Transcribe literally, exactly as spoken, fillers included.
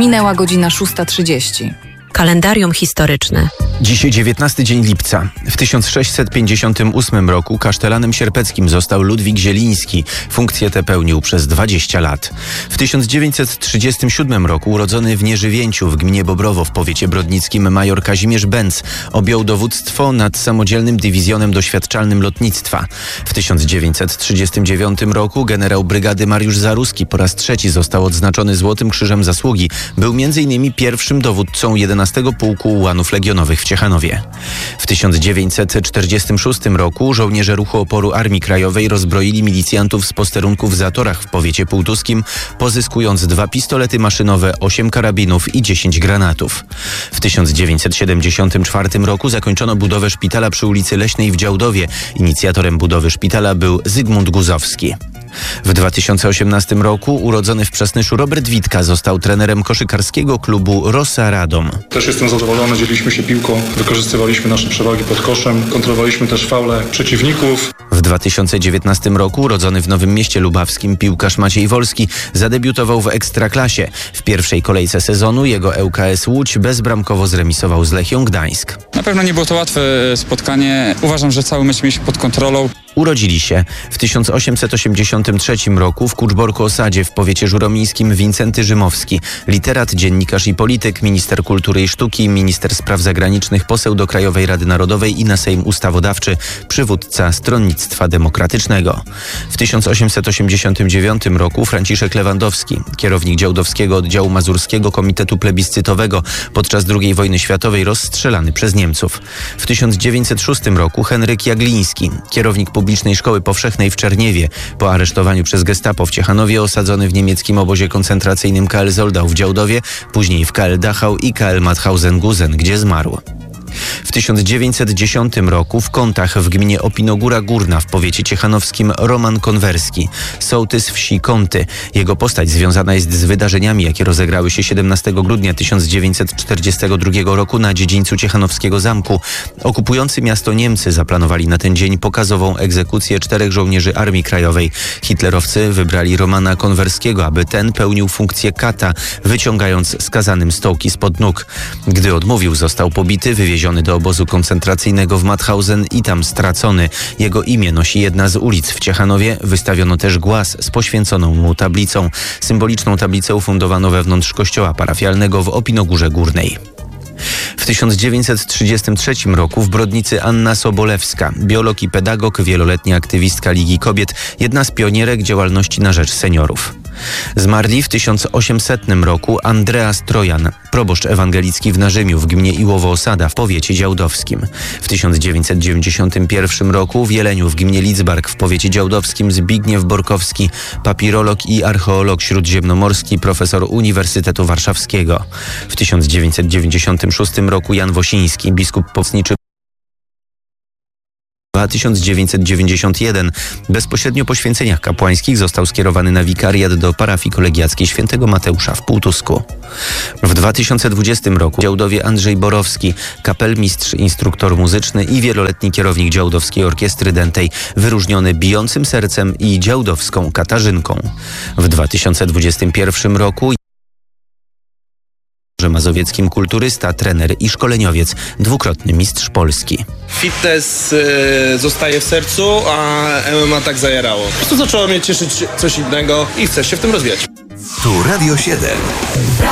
Minęła godzina szósta trzydzieści. Kalendarium historyczne. Dzisiaj dziewiętnasty dzień lipca. W tysiąc sześćset pięćdziesiątym ósmym roku kasztelanem sierpeckim został Ludwik Zieliński. Funkcję tę pełnił przez dwadzieścia lat. W tysiąc dziewięćset trzydziestym siódmym roku urodzony w Nieżywięciu w gminie Bobrowo w powiecie brodnickim major Kazimierz Benz objął dowództwo nad samodzielnym dywizjonem doświadczalnym lotnictwa. W tysiąc dziewięćset trzydziestym dziewiątym roku generał brygady Mariusz Zaruski po raz trzeci został odznaczony Złotym Krzyżem Zasługi. Był między innymi pierwszym dowódcą jedenastego Pułku Ułanów Legionowych w Ciechanowie. W tysiąc dziewięćset czterdziestym szóstym roku żołnierze Ruchu Oporu Armii Krajowej rozbroili milicjantów z posterunku w Zatorach w powiecie półtuskim, pozyskując dwa pistolety maszynowe, osiem karabinów i dziesięć granatów. W tysiąc dziewięćset siedemdziesiątym czwartym roku zakończono budowę szpitala przy ulicy Leśnej w Działdowie. Inicjatorem budowy szpitala był Zygmunt Guzowski. W dwa tysiące osiemnastym roku urodzony w Przasnyszu Robert Witka został trenerem koszykarskiego klubu Rossa Radom. Też jestem zadowolony, dzieliliśmy się piłką, wykorzystywaliśmy nasze przewagi pod koszem, kontrolowaliśmy też faule przeciwników. W dwa tysiące dziewiętnastym roku urodzony w Nowym Mieście Lubawskim piłkarz Maciej Wolski zadebiutował w Ekstraklasie. W pierwszej kolejce sezonu jego ŁKS Łódź bezbramkowo zremisował z Lechią Gdańsk. Na pewno nie było to łatwe spotkanie. Uważam, że cały mecz mieliśmy pod kontrolą. Urodzili się w tysiąc osiemset osiemdziesiątym trzecim roku w Kuczborku-Osadzie w powiecie żuromińskim Wincenty Rzymowski. Literat, dziennikarz i polityk, minister kultury i sztuki, minister spraw zagranicznych, poseł do Krajowej Rady Narodowej i na Sejm Ustawodawczy, przywódca Stronnictwa Demokratycznego. W tysiąc osiemset osiemdziesiątym dziewiątym roku Franciszek Lewandowski, kierownik działdowskiego oddziału Mazurskiego Komitetu Plebiscytowego, podczas drugiej wojny światowej rozstrzelany przez Niemców. W tysiąc dziewięćset szóstym roku Henryk Jagliński, kierownik Publicznej Szkoły Powszechnej w Czerniewie, po aresztowaniu przez gestapo w Ciechanowie osadzony w niemieckim obozie koncentracyjnym K L Zoldau w Działdowie, później w K L Dachau i K L Mauthausen-Gusen, gdzie zmarł. W tysiąc dziewięćset dziesiątym roku w Kątach w gminie Opinogóra Górna w powiecie ciechanowskim Roman Konwerski, sołtys wsi Kąty. Jego postać związana jest z wydarzeniami, jakie rozegrały się siedemnastego grudnia tysiąc dziewięćset czterdziestego drugiego roku na dziedzińcu ciechanowskiego zamku. Okupujący miasto Niemcy zaplanowali na ten dzień pokazową egzekucję czterech żołnierzy Armii Krajowej. Hitlerowcy wybrali Romana Konwerskiego, aby ten pełnił funkcję kata, wyciągając skazanym stołki spod nóg. Gdy odmówił, został pobity, wywieziony do obozu koncentracyjnego w Mauthausen i tam stracony. Jego imię nosi jedna z ulic w Ciechanowie. Wystawiono też głaz z poświęconą mu tablicą. Symboliczną tablicę ufundowano wewnątrz kościoła parafialnego w Opinogórze Górnej. W tysiąc dziewięćset trzydziestym trzecim roku w Brodnicy Anna Sobolewska, biolog i pedagog, wieloletnia aktywistka Ligi Kobiet, jedna z pionierek działalności na rzecz seniorów. Zmarli w tysiąc osiemsetnym roku Andreas Trojan, proboszcz ewangelicki w Narzymiu w gminie Iłowo-Osada w powiecie działdowskim. W tysiąc dziewięćset dziewięćdziesiątym pierwszym roku w Jeleniu w gminie Lidzbark w powiecie działdowskim Zbigniew Borkowski, papirolog i archeolog śródziemnomorski, profesor Uniwersytetu Warszawskiego. W tysiąc dziewięćset dziewięćdziesiątym szóstym roku Jan Wosiński, biskup pomocniczy tysiąc dziewięćset dziewięćdziesiąty pierwszy. Bezpośrednio po święceniach kapłańskich został skierowany na wikariat do parafii kolegiackiej świętego Mateusza w Półtusku. W dwa tysiące dwudziestym roku w Działdowie Andrzej Borowski, kapelmistrz, instruktor muzyczny i wieloletni kierownik Działdowskiej Orkiestry Dętej, wyróżniony bijącym sercem i działdowską Katarzynką. W dwa tysiące dwudziestym pierwszym roku mazowieckim kulturysta, trener i szkoleniowiec, dwukrotny mistrz Polski. Fitness y, zostaje w sercu, a M M A tak zajarało. Po prostu zaczęło mnie cieszyć coś innego i chcę się w tym rozwijać. Tu Radio siedem.